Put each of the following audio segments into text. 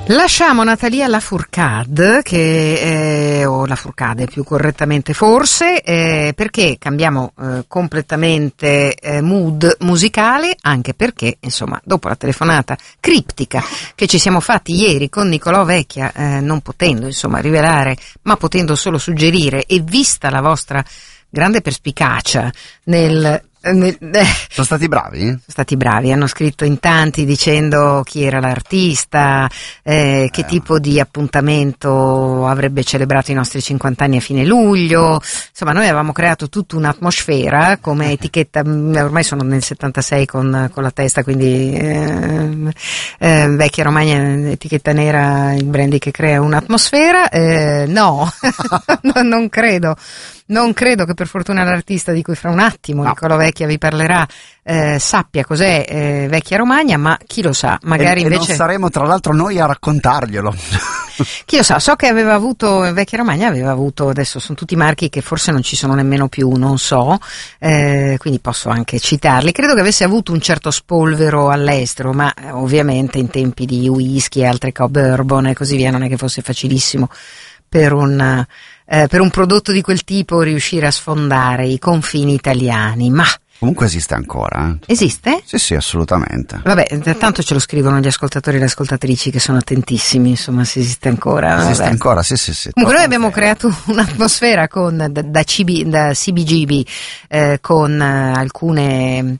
Lasciamo Natalia Lafourcade, o Lafourcade più correttamente forse, perché cambiamo completamente mood musicale, anche perché, insomma, dopo la telefonata criptica che ci siamo fatti ieri con Nicolò Vecchia, non potendo, insomma, rivelare, ma potendo solo suggerire, e vista la vostra grande perspicacia sono stati bravi? Sono stati bravi, hanno scritto in tanti dicendo chi era l'artista, che tipo di appuntamento avrebbe celebrato i nostri 50 anni a fine luglio. Insomma, noi avevamo creato tutta un'atmosfera come etichetta, ormai sono nel 76 con la testa, quindi Vecchia Romagna, etichetta nera, il brandy che crea un'atmosfera. No, non credo. Non credo che per fortuna l'artista di cui fra un attimo Nicolò Vecchia vi parlerà sappia cos'è Vecchia Romagna, ma chi lo sa, magari invece... non saremo tra l'altro noi a raccontarglielo. Chi lo sa, so che Vecchia Romagna aveva avuto, adesso sono tutti marchi che forse non ci sono nemmeno più, non so, quindi posso anche citarli. Credo che avesse avuto un certo spolvero all'estero, ma ovviamente in tempi di whisky e altre bourbon e così via non è che fosse facilissimo per un prodotto di quel tipo riuscire a sfondare i confini italiani, ma... Comunque esiste ancora. Esiste? Sì, assolutamente. Vabbè, tanto ce lo scrivono gli ascoltatori e le ascoltatrici che sono attentissimi, insomma, se esiste ancora. Esiste ancora, sì. Comunque noi abbiamo creato un'atmosfera da CBGB, con alcune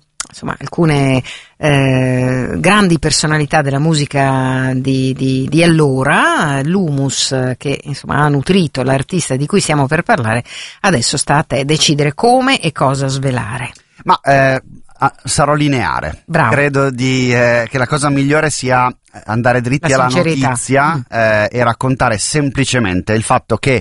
grandi personalità della musica di allora. L'humus che insomma ha nutrito l'artista di cui stiamo per parlare, adesso sta a te decidere come e cosa svelare. Ma sarò lineare. Bravo. Credo che la cosa migliore sia andare dritti alla notizia e raccontare semplicemente il fatto che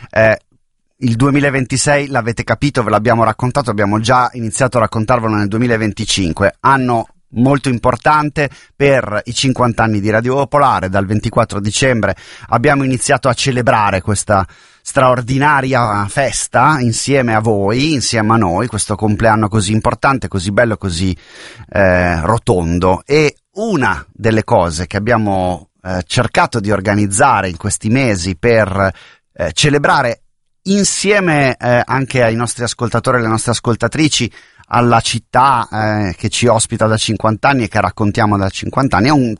il 2026, l'avete capito, ve l'abbiamo raccontato, abbiamo già iniziato a raccontarvelo nel 2025, anno molto importante per i 50 anni di Radio Popolare. Dal 24 dicembre abbiamo iniziato a celebrare questa straordinaria festa insieme a voi, insieme a noi, questo compleanno così importante, così bello, così rotondo. E una delle cose che abbiamo cercato di organizzare in questi mesi per celebrare insieme anche ai nostri ascoltatori e alle nostre ascoltatrici, alla città che ci ospita da 50 anni e che raccontiamo da 50 anni, è un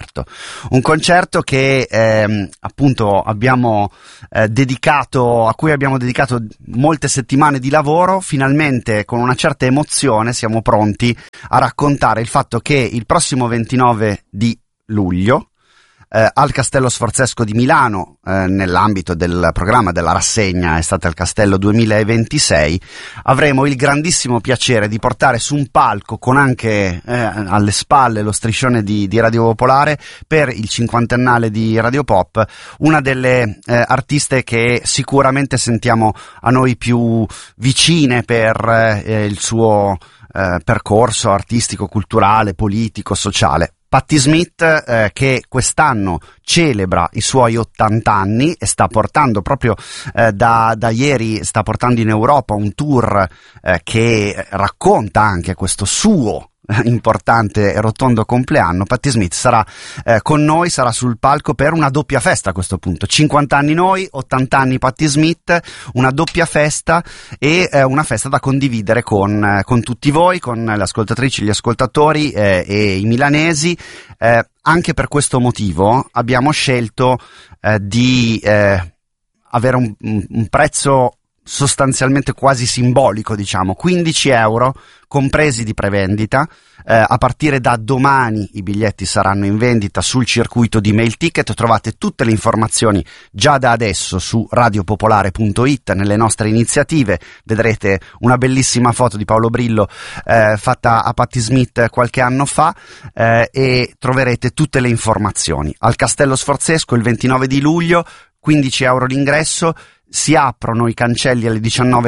concerto che appunto abbiamo dedicato, a cui abbiamo dedicato molte settimane di lavoro. Finalmente, con una certa emozione, siamo pronti a raccontare il fatto che il prossimo 29 di luglio al Castello Sforzesco di Milano, nell'ambito del programma della rassegna Estate al Castello 2026, avremo il grandissimo piacere di portare su un palco, con anche alle spalle lo striscione di Radio Popolare, per il cinquantennale di Radio Pop, una delle artiste che sicuramente sentiamo a noi più vicine per il suo percorso artistico, culturale, politico, sociale. Patti Smith, che quest'anno celebra i suoi 80 anni e sta portando proprio da ieri, sta portando in Europa un tour che racconta anche questo suo importante e rotondo compleanno. Patti Smith sarà con noi, sarà sul palco per una doppia festa a questo punto: 50 anni noi, 80 anni Patti Smith, una doppia festa e una festa da condividere con tutti voi, con le ascoltatrici, gli ascoltatori e i milanesi. Anche per questo motivo abbiamo scelto di avere un prezzo sostanzialmente quasi simbolico, diciamo, 15 euro compresi di prevendita. A partire da domani i biglietti saranno in vendita sul circuito di Mail Ticket. Trovate tutte le informazioni già da adesso su radiopopolare.it. nelle nostre iniziative vedrete una bellissima foto di Paolo Brillo fatta a Patti Smith qualche anno fa, e troverete tutte le informazioni. Al Castello Sforzesco il 29 di luglio, 15 euro l'ingresso. Si aprono i cancelli alle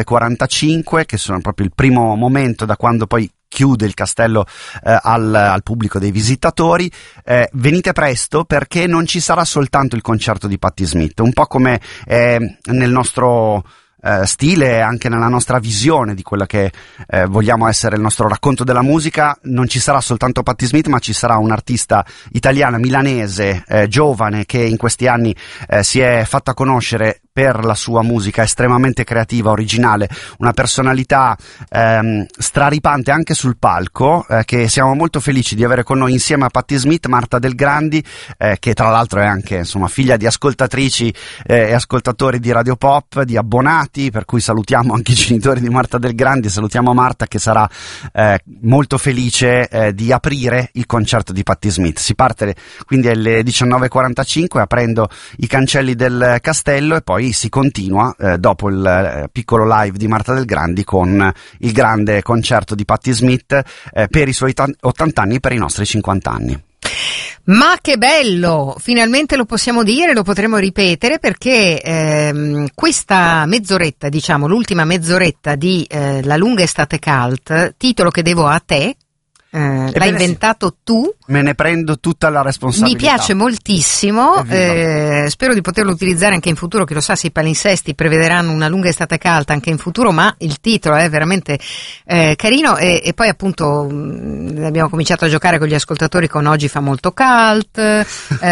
19:45, che sono proprio il primo momento da quando poi chiude il castello al pubblico dei visitatori. Venite presto, perché non ci sarà soltanto il concerto di Patti Smith, un po' come nel nostro stile, anche nella nostra visione di quella che vogliamo essere il nostro racconto della musica. Non ci sarà soltanto Patti Smith, ma ci sarà un'artista italiana, milanese, giovane, che in questi anni si è fatta conoscere per la sua musica estremamente creativa, originale, una personalità straripante anche sul palco, che siamo molto felici di avere con noi insieme a Patti Smith, Marta Del Grandi, che tra l'altro è anche, insomma, figlia di ascoltatrici e ascoltatori di Radio Pop, di abbonati, per cui salutiamo anche i genitori di Marta Del Grandi, salutiamo Marta, che sarà molto felice di aprire il concerto di Patti Smith. Si parte quindi alle 19:45 aprendo i cancelli del castello, e poi si continua dopo il piccolo live di Marta Del Grandi con il grande concerto di Patti Smith per i suoi 80 anni e per i nostri 50 anni. Ma che bello! Finalmente lo possiamo dire, lo potremo ripetere, perché questa mezz'oretta, diciamo l'ultima mezz'oretta di La lunga estate cult, titolo che devo a te, l'hai inventato tu. Me ne prendo tutta la responsabilità. Mi piace moltissimo, spero di poterlo utilizzare anche in futuro, chi lo sa se i palinsesti prevederanno una lunga estate calda anche in futuro, ma il titolo è veramente carino, e poi appunto abbiamo cominciato a giocare con gli ascoltatori con Oggi fa molto cult,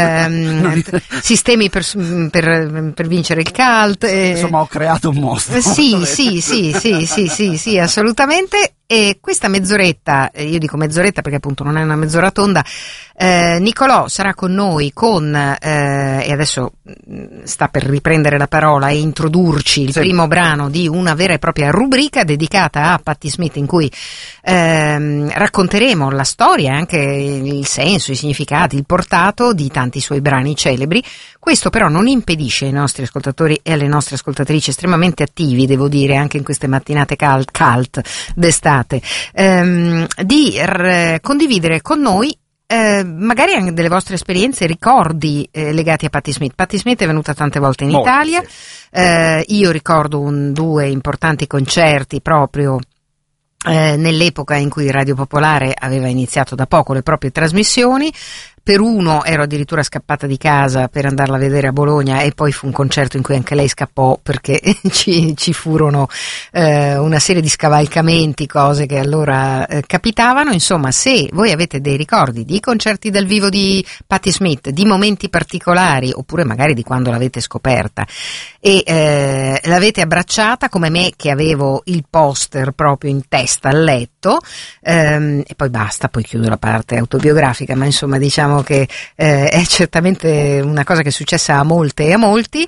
sistemi per vincere il cult. Insomma, ho creato un mostro. Sì, assolutamente. E questa mezz'oretta, io dico mezz'oretta perché appunto non è una mezz'ora tonda, Nicolò sarà con noi con, e adesso sta per riprendere la parola e introdurci il primo brano di una vera e propria rubrica dedicata a Patti Smith, in cui racconteremo la storia, anche il senso, i significati, il portato di tanti suoi brani celebri. Questo però non impedisce ai nostri ascoltatori e alle nostre ascoltatrici, estremamente attivi, devo dire, anche in queste mattinate cult d'estate, di condividere con noi magari anche delle vostre esperienze, ricordi legati a Patti Smith. Patti Smith è venuta tante volte in Italia, io ricordo due importanti concerti proprio nell'epoca in cui Radio Popolare aveva iniziato da poco le proprie trasmissioni. Per uno ero addirittura scappata di casa per andarla a vedere a Bologna, e poi fu un concerto in cui anche lei scappò perché ci furono una serie di scavalcamenti, cose che allora capitavano. Insomma, se voi avete dei ricordi di concerti dal vivo di Patti Smith, di momenti particolari, oppure magari di quando l'avete scoperta e l'avete abbracciata come me, che avevo il poster proprio in testa al letto, e poi basta, poi chiudo la parte autobiografica, ma insomma diciamo che è certamente una cosa che è successa a molte e a molti.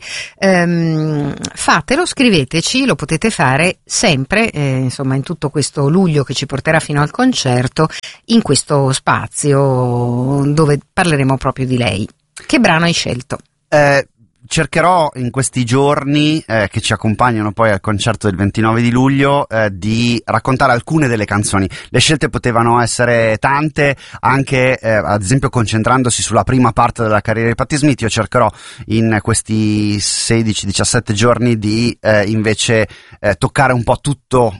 Fatelo, scriveteci, lo potete fare sempre, insomma, in tutto questo luglio che ci porterà fino al concerto, in questo spazio dove parleremo proprio di lei. Che brano hai scelto? Cercherò in questi giorni che ci accompagnano poi al concerto del 29 di luglio di raccontare alcune delle canzoni. Le scelte potevano essere tante, anche ad esempio concentrandosi sulla prima parte della carriera di Patti Smith. Io cercherò in questi 16-17 giorni di invece toccare un po' tutto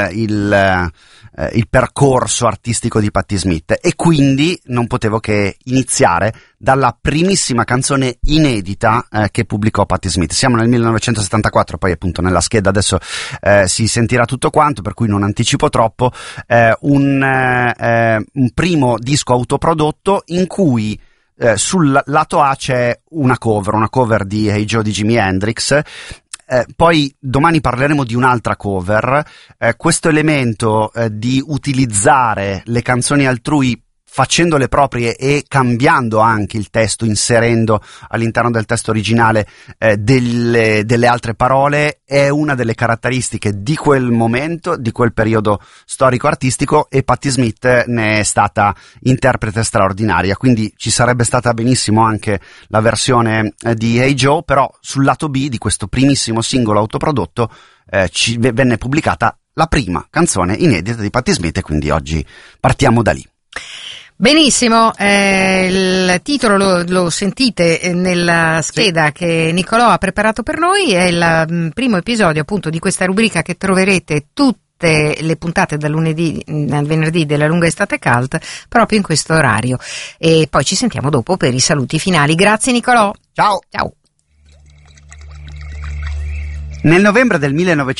il percorso artistico di Patti Smith, e quindi non potevo che iniziare dalla primissima canzone inedita che pubblicò Patti Smith. Siamo nel 1974, poi appunto nella scheda adesso si sentirà tutto quanto, per cui non anticipo troppo. Un primo disco autoprodotto in cui sul lato A c'è una cover di Hey Joe di Jimi Hendrix. Poi domani parleremo di un'altra cover. Questo elemento di utilizzare le canzoni altrui facendole proprie e cambiando anche il testo, inserendo all'interno del testo originale delle altre parole, è una delle caratteristiche di quel momento, di quel periodo storico artistico, e Patti Smith ne è stata interprete straordinaria. Quindi ci sarebbe stata benissimo anche la versione di Hey Joe, però sul lato B di questo primissimo singolo autoprodotto venne pubblicata la prima canzone inedita di Patti Smith, e quindi oggi partiamo da lì. Benissimo, il titolo lo sentite nella scheda che Nicolò ha preparato per noi, è il primo episodio appunto di questa rubrica che troverete tutte le puntate dal lunedì al venerdì della lunga estate cult proprio in questo orario, e poi ci sentiamo dopo per i saluti finali. Grazie Nicolò. Ciao. Ciao. Nel novembre del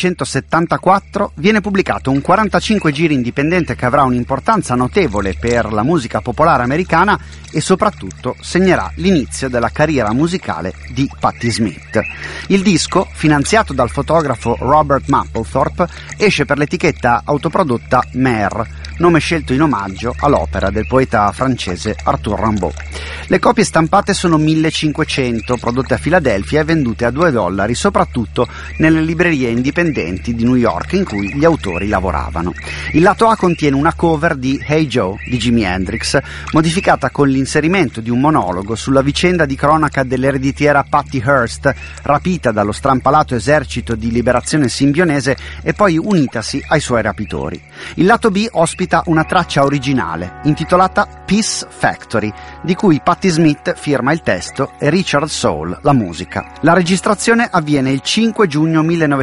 1974 viene pubblicato un 45 giri indipendente che avrà un'importanza notevole per la musica popolare americana e soprattutto segnerà l'inizio della carriera musicale di Patti Smith. Il disco, finanziato dal fotografo Robert Mapplethorpe, esce per l'etichetta autoprodotta Mare, nome scelto in omaggio all'opera del poeta francese Arthur Rimbaud. Le copie stampate sono 1500, prodotte a Filadelfia e vendute a $2, soprattutto nelle librerie indipendenti di New York in cui gli autori lavoravano. Il lato A contiene una cover di Hey Joe di Jimi Hendrix, modificata con l'inserimento di un monologo sulla vicenda di cronaca dell'ereditiera Patty Hearst, rapita dallo strampalato esercito di liberazione simbionese e poi unitasi ai suoi rapitori. Il lato B ospita una traccia originale, intitolata Peace Factory, di cui Patti Smith firma il testo e Richard Soul la musica. La registrazione avviene il 5 giugno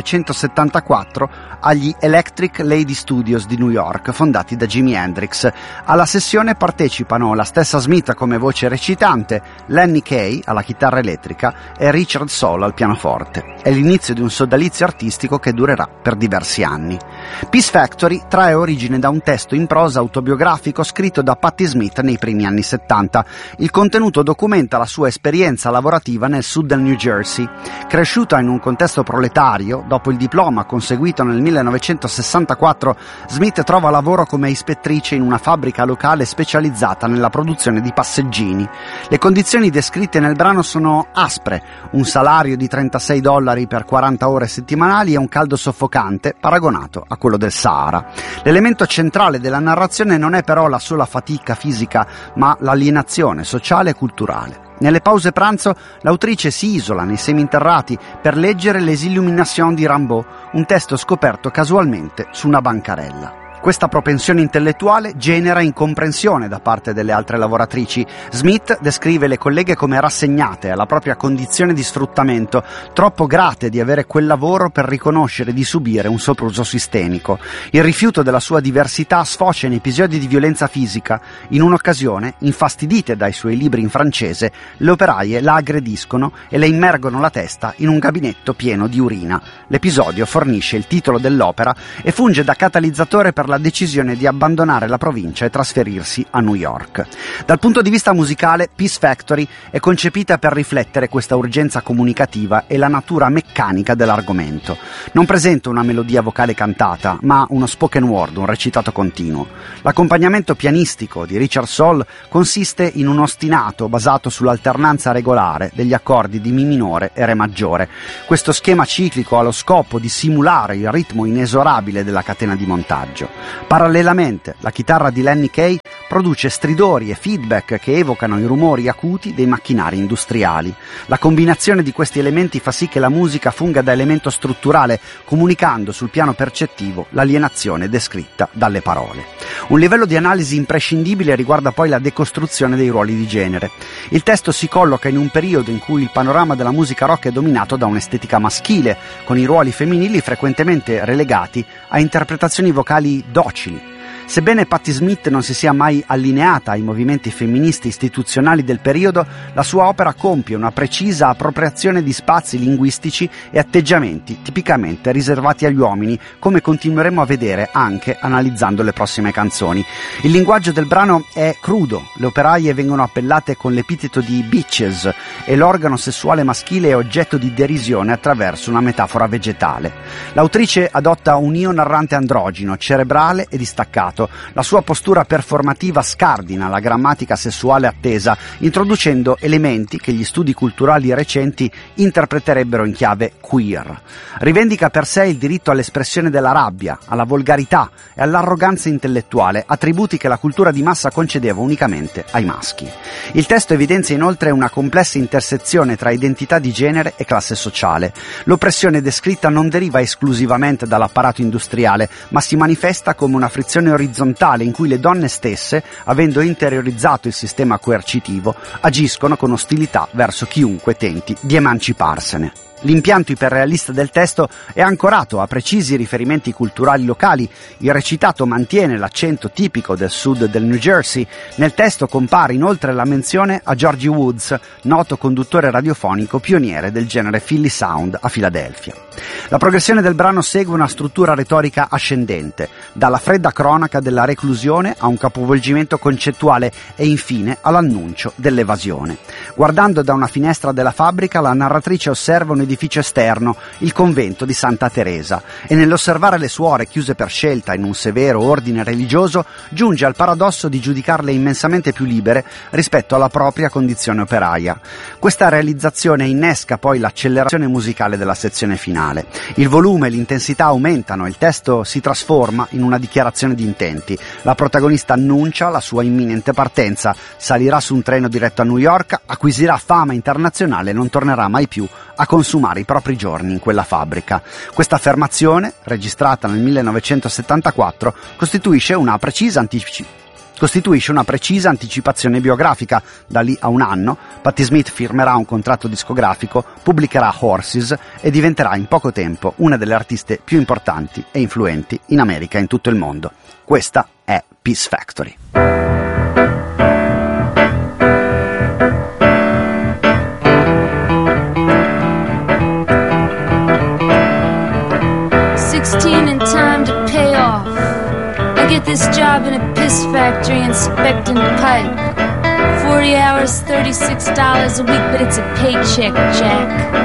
1974 agli Electric Lady Studios di New York, fondati da Jimi Hendrix. Alla sessione partecipano la stessa Smith come voce recitante, Lenny Kaye alla chitarra elettrica e Richard Soul al pianoforte. È l'inizio di un sodalizio artistico che durerà per diversi anni. Peace Factory trae origine da un testo in prosa autobiografico scritto da Patti Smith nei primi anni 70. Il contenuto documenta la sua esperienza lavorativa nel sud del New Jersey. Cresciuta in un contesto proletario, dopo il diploma conseguito nel 1964, Smith trova lavoro come ispettrice in una fabbrica locale specializzata nella produzione di passeggini. Le condizioni descritte nel brano sono aspre, un salario di $36 per 40 ore settimanali e un caldo soffocante paragonato a quello del Sahara. L'elemento centrale della narrazione non è però la sola fatica fisica, ma l'alienazione sociale e culturale. Nelle pause pranzo l'autrice si isola nei seminterrati per leggere Les Illuminations di Rimbaud, un testo scoperto casualmente su una bancarella. Questa propensione intellettuale genera incomprensione da parte delle altre lavoratrici. Smith descrive le colleghe come rassegnate alla propria condizione di sfruttamento, troppo grate di avere quel lavoro per riconoscere di subire un sopruso sistemico. Il rifiuto della sua diversità sfocia in episodi di violenza fisica. In un'occasione, infastidite dai suoi libri in francese, le operaie la aggrediscono e le immergono la testa in un gabinetto pieno di urina. L'episodio fornisce il titolo dell'opera e funge da catalizzatore per la decisione di abbandonare la provincia e trasferirsi a New York. Dal punto di vista musicale, Peace Factory è concepita per riflettere questa urgenza comunicativa e la natura meccanica dell'argomento. Non presenta una melodia vocale cantata, ma uno spoken word, un recitato continuo. L'accompagnamento pianistico di Richard Soul consiste in un ostinato basato sull'alternanza regolare degli accordi di Mi minore e Re maggiore. Questo schema ciclico ha lo scopo di simulare il ritmo inesorabile della catena di montaggio. Parallelamente, la chitarra di Lenny Kaye produce stridori e feedback che evocano i rumori acuti dei macchinari industriali. La combinazione di questi elementi fa sì che la musica funga da elemento strutturale, comunicando sul piano percettivo l'alienazione descritta dalle parole. Un livello di analisi imprescindibile riguarda poi la decostruzione dei ruoli di genere. Il testo si colloca in un periodo in cui il panorama della musica rock è dominato da un'estetica maschile, con i ruoli femminili frequentemente relegati a interpretazioni vocali docili. Sebbene Patti Smith non si sia mai allineata ai movimenti femministi istituzionali del periodo, la sua opera compie una precisa appropriazione di spazi linguistici e atteggiamenti tipicamente riservati agli uomini, come continueremo a vedere anche analizzando le prossime canzoni. Il linguaggio del brano è crudo, le operaie vengono appellate con l'epiteto di bitches e l'organo sessuale maschile è oggetto di derisione attraverso una metafora vegetale. L'autrice adotta un io narrante androgino, cerebrale e distaccato. La sua postura performativa scardina la grammatica sessuale attesa, introducendo elementi che gli studi culturali recenti interpreterebbero in chiave queer. Rivendica per sé il diritto all'espressione della rabbia, alla volgarità e all'arroganza intellettuale, attributi che la cultura di massa concedeva unicamente ai maschi. Il testo evidenzia inoltre una complessa intersezione tra identità di genere e classe sociale. L'oppressione descritta non deriva esclusivamente dall'apparato industriale, ma si manifesta come una frizione orizzontale in cui le donne stesse, avendo interiorizzato il sistema coercitivo, agiscono con ostilità verso chiunque tenti di emanciparsene. L'impianto iperrealista del testo è ancorato a precisi riferimenti culturali locali, il recitato mantiene l'accento tipico del sud del New Jersey, nel testo compare inoltre la menzione a Georgie Woods, noto conduttore radiofonico pioniere del genere Philly Sound a Filadelfia. La progressione del brano segue una struttura retorica ascendente, dalla fredda cronaca della reclusione a un capovolgimento concettuale e infine all'annuncio dell'evasione. Guardando da una finestra della fabbrica, la narratrice osserva un edificio esterno, il convento di Santa Teresa, e nell'osservare le suore chiuse per scelta in un severo ordine religioso, giunge al paradosso di giudicarle immensamente più libere rispetto alla propria condizione operaia. Questa realizzazione innesca poi l'accelerazione musicale della sezione finale. Il volume e l'intensità aumentano, il testo si trasforma in una dichiarazione di intenti. La protagonista annuncia la sua imminente partenza, salirà su un treno diretto a New York, acquisirà fama internazionale e non tornerà mai più a consumare i propri giorni in quella fabbrica. Questa affermazione, registrata nel 1974, costituisce una precisa anticipazione biografica. Da lì a un anno, Patti Smith firmerà un contratto discografico, pubblicherà Horses e diventerà in poco tempo una delle artiste più importanti e influenti in America e in tutto il mondo. Questa è Peace Factory. Get this job in a piss factory inspecting pipe. 40 hours, $36 a week, but it's a paycheck, Jack.